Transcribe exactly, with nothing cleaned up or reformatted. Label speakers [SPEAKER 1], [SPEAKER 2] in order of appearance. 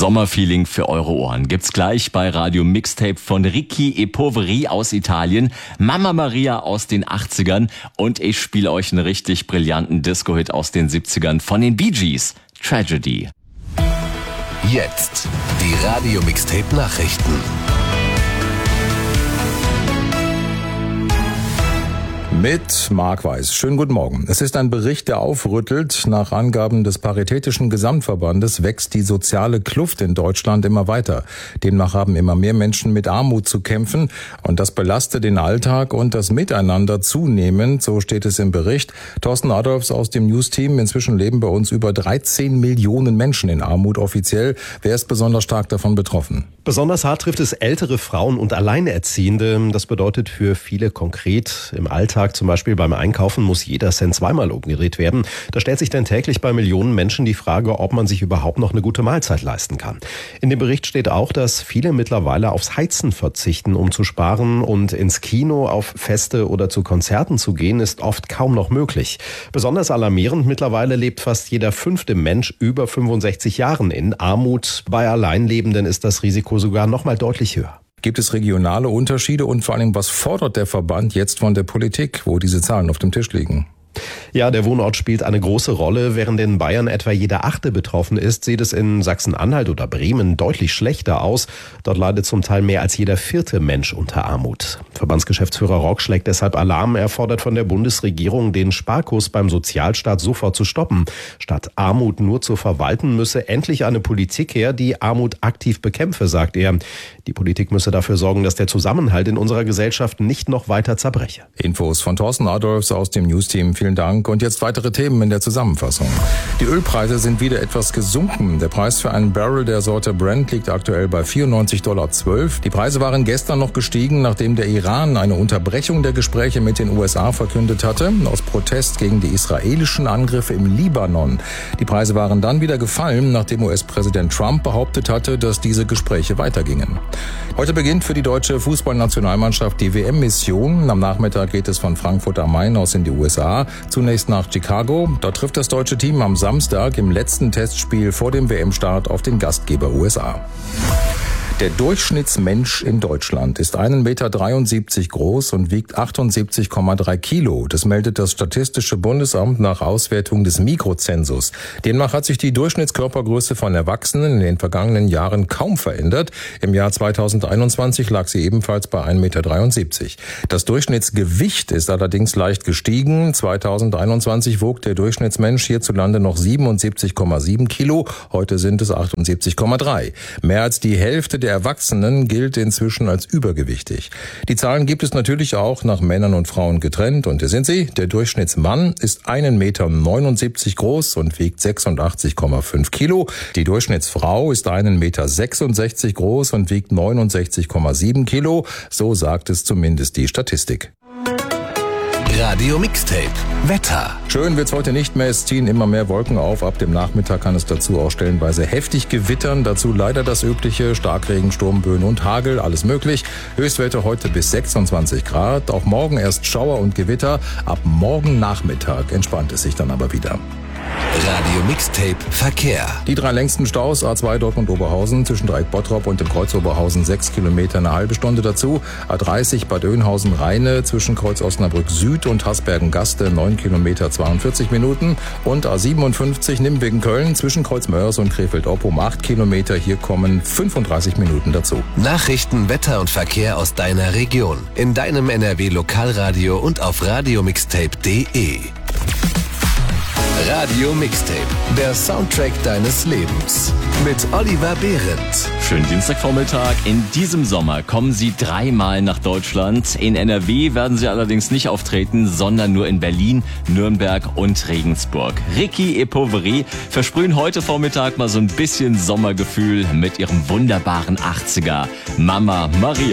[SPEAKER 1] Sommerfeeling für eure Ohren gibt's gleich bei Radio Mixtape von Ricky e Poveri aus Italien, Mama Maria aus den achtzigern und ich spiele euch einen richtig brillanten Disco-Hit aus den siebzigern von den Bee Gees, Tragedy.
[SPEAKER 2] Jetzt die Radio Mixtape Nachrichten.
[SPEAKER 3] Mit Marc Weiß. Schönen guten Morgen. Es ist ein Bericht, der aufrüttelt. Nach Angaben des Paritätischen Gesamtverbandes wächst die soziale Kluft in Deutschland immer weiter. Demnach haben immer mehr Menschen mit Armut zu kämpfen und das belastet den Alltag und das Miteinander zunehmend, so steht es im Bericht. Thorsten Adolfs aus dem News-Team. Inzwischen leben bei uns über dreizehn Millionen Menschen in Armut offiziell. Wer ist besonders stark davon betroffen?
[SPEAKER 4] Besonders hart trifft es ältere Frauen und Alleinerziehende. Das bedeutet für viele konkret im Alltag, zum Beispiel beim Einkaufen, muss jeder Cent zweimal umgedreht werden. Da stellt sich denn täglich bei Millionen Menschen die Frage, ob man sich überhaupt noch eine gute Mahlzeit leisten kann. In dem Bericht steht auch, dass viele mittlerweile aufs Heizen verzichten, um zu sparen, und ins Kino, auf Feste oder zu Konzerten zu gehen, ist oft kaum noch möglich. Besonders alarmierend, mittlerweile lebt fast jeder fünfte Mensch über fünfundsechzig Jahren in Armut. Bei Alleinlebenden ist das Risiko sogar noch mal deutlich höher.
[SPEAKER 3] Gibt es regionale Unterschiede und vor allem, was fordert der Verband jetzt von der Politik, wo diese Zahlen auf dem Tisch liegen?
[SPEAKER 4] Ja, der Wohnort spielt eine große Rolle. Während in Bayern etwa jeder Achte betroffen ist, sieht es in Sachsen-Anhalt oder Bremen deutlich schlechter aus. Dort leidet zum Teil mehr als jeder vierte Mensch unter Armut. Verbandsgeschäftsführer Rock schlägt deshalb Alarm. Er fordert von der Bundesregierung, den Sparkurs beim Sozialstaat sofort zu stoppen. Statt Armut nur zu verwalten, müsse endlich eine Politik her, die Armut aktiv bekämpfe, sagt er. Die Politik müsse dafür sorgen, dass der Zusammenhalt in unserer Gesellschaft nicht noch weiter zerbreche.
[SPEAKER 3] Infos von Thorsten Adolfs aus dem News-Team. Vielen Dank. Und jetzt weitere Themen in der Zusammenfassung. Die Ölpreise sind wieder etwas gesunken. Der Preis für einen Barrel der Sorte Brent liegt aktuell bei vierundneunzig Komma zwölf Dollar. Die Preise waren gestern noch gestiegen, nachdem der Iran eine Unterbrechung der Gespräche mit den U S A verkündet hatte, aus Protest gegen die israelischen Angriffe im Libanon. Die Preise waren dann wieder gefallen, nachdem U S-Präsident Trump behauptet hatte, dass diese Gespräche weitergingen. Heute beginnt für die deutsche Fußballnationalmannschaft die W M-Mission. Am Nachmittag geht es von Frankfurt am Main aus in die U S A. Zunächst nach Chicago. Dort trifft das deutsche Team am Samstag im letzten Testspiel vor dem W M-Start auf den Gastgeber U S A. Der Durchschnittsmensch in Deutschland ist ein Meter dreiundsiebzig groß und wiegt achtundsiebzig Komma drei Kilo. Das meldet das Statistische Bundesamt nach Auswertung des Mikrozensus. Demnach hat sich die Durchschnittskörpergröße von Erwachsenen in den vergangenen Jahren kaum verändert. Im Jahr zweitausendeinundzwanzig lag sie ebenfalls bei ein Meter dreiundsiebzig. Das Durchschnittsgewicht ist allerdings leicht gestiegen. zweitausendeinundzwanzig wog der Durchschnittsmensch hierzulande noch siebenundsiebzig Komma sieben Kilo. Heute sind es achtundsiebzig Komma drei. Mehr als die Hälfte der Erwachsenen gilt inzwischen als übergewichtig. Die Zahlen gibt es natürlich auch nach Männern und Frauen getrennt. Und hier sind sie. Der Durchschnittsmann ist ein Meter neunundsiebzig groß und wiegt sechsundachtzig Komma fünf Kilo. Die Durchschnittsfrau ist ein Meter sechsundsechzig groß und wiegt neunundsechzig Komma sieben Kilo. So sagt es zumindest die Statistik.
[SPEAKER 2] Radio Mixtape Wetter.
[SPEAKER 3] Schön wird's heute nicht mehr. Es ziehen immer mehr Wolken auf. Ab dem Nachmittag kann es dazu auch stellenweise heftig gewittern. Dazu leider das übliche: Starkregen, Sturmböen und Hagel. Alles möglich. Höchstwerte heute bis sechsundzwanzig Grad. Auch morgen erst Schauer und Gewitter. Ab morgen Nachmittag entspannt es sich dann aber wieder.
[SPEAKER 2] Radio Mixtape Verkehr.
[SPEAKER 3] Die drei längsten Staus: A zwei Dortmund-Oberhausen zwischen Dreieck Bottrop und dem Kreuz Oberhausen sechs Kilometer, eine halbe Stunde dazu. A dreißig Bad Oeynhausen-Rheine zwischen Kreuz Osnabrück Süd und Hasbergen-Gaste neun Kilometer, zweiundvierzig Minuten. Und A siebenundfünfzig Nimwegen-Köln zwischen Kreuz Mörs und Krefeld-Oppum acht Kilometer. Hier kommen fünfunddreißig Minuten dazu.
[SPEAKER 2] Nachrichten, Wetter und Verkehr aus deiner Region. In deinem N R W Lokalradio und auf radiomixtape punkt de. Radio Mixtape, der Soundtrack deines Lebens. Mit Oliver Behrendt.
[SPEAKER 1] Schönen Dienstagvormittag. In diesem Sommer kommen sie dreimal nach Deutschland. In N R W werden sie allerdings nicht auftreten, sondern nur in Berlin, Nürnberg und Regensburg. Ricky e Poveri versprühen heute Vormittag mal so ein bisschen Sommergefühl mit ihrem wunderbaren achtziger Mama Maria.